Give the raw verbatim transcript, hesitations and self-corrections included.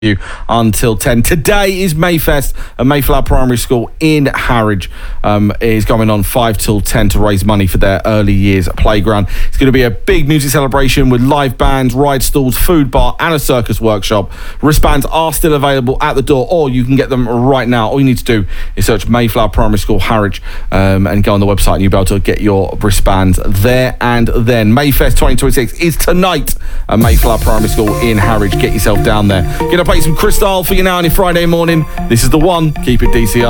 you until ten. Today is Mayfest at Mayflower Primary School in Harwich. Um, is going on five till ten to raise money for their early years playground. It's going to be a big music celebration with live bands, ride stalls, food bar and a circus workshop. Wristbands are still available at the door, or you can get them right now. All you need to do is search Mayflower Primary School Harwich um, and go on the website and you'll be able to get your wristbands there and then. Mayfest twenty twenty-six is tonight at Mayflower Primary School in Harwich. Get yourself down there. Get a play some Crystal for you now on your Friday morning. This is the one. Keep it D C R.